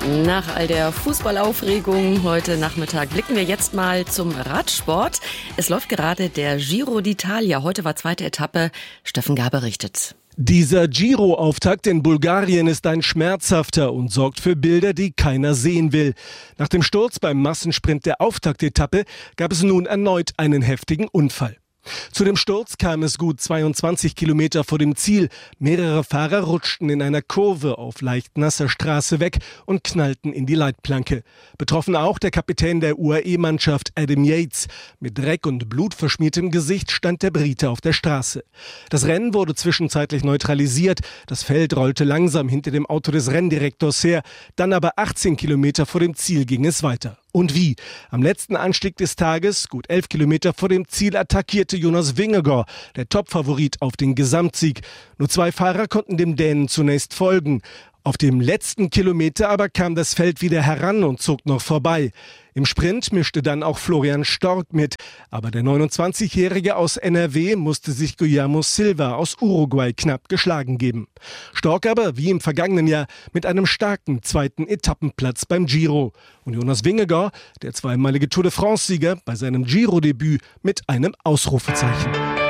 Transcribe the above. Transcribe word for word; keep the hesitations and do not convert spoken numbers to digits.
Nach all der Fußballaufregung heute Nachmittag blicken wir jetzt mal zum Radsport. Es läuft gerade der Giro d'Italia. Heute war zweite Etappe. Steffen Gahr berichtet. Dieser Giro-Auftakt in Bulgarien ist ein schmerzhafter und sorgt für Bilder, die keiner sehen will. Nach dem Sturz beim Massensprint der Auftaktetappe gab es nun erneut einen heftigen Unfall. Zu dem Sturz kam es gut zweiundzwanzig Kilometer vor dem Ziel. Mehrere Fahrer rutschten in einer Kurve auf leicht nasser Straße weg und knallten in die Leitplanke. Betroffen auch der Kapitän der U A E-Mannschaft Adam Yates. Mit Dreck und blutverschmiertem Gesicht stand der Brite auf der Straße. Das Rennen wurde zwischenzeitlich neutralisiert. Das Feld rollte langsam hinter dem Auto des Renndirektors her. Dann aber achtzehn Kilometer vor dem Ziel ging es weiter. Und wie? Am letzten Anstieg des Tages, gut elf Kilometer vor dem Ziel, attackierte Jonas Vingegaard, der Topfavorit auf den Gesamtsieg. Nur zwei Fahrer konnten dem Dänen zunächst folgen. Auf dem letzten Kilometer aber kam das Feld wieder heran und zog noch vorbei. Im Sprint mischte dann auch Florian Stork mit. Aber der neunundzwanzigjährige aus N R W musste sich Guillermo Silva aus Uruguay knapp geschlagen geben. Stork aber, wie im vergangenen Jahr, mit einem starken zweiten Etappenplatz beim Giro. Und Jonas Vingegaard, der zweimalige Tour de France-Sieger, bei seinem Giro-Debüt mit einem Ausrufezeichen.